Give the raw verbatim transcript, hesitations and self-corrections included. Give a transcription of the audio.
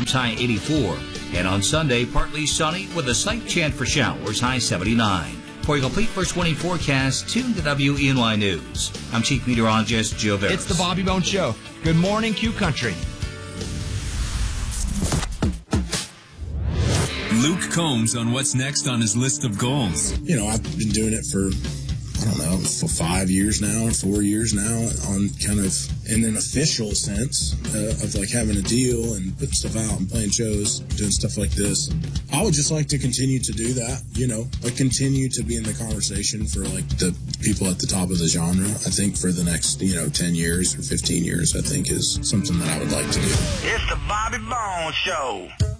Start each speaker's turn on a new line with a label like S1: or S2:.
S1: high eighty-four. And on Sunday, partly sunny with a slight chance for showers, high seventy-nine. For your complete first twenty forecast, tune to W E N Y News. I'm Chief Meteorologist Joe Veras.
S2: It's the Bobby Bones Show. Good morning, Q Country.
S3: Luke Combs on what's next on his list of goals.
S4: You know, I've been doing it for, I don't know, for five years now or four years now on kind of in an official sense uh, of like having a deal and putting stuff out and playing shows, doing stuff like this. I would just like to continue to do that, you know, like continue to be in the conversation for like the people at the top of the genre. I think for the next, you know, ten years or fifteen years, I think is something that I would like to do.
S5: It's the Bobby Bones Show.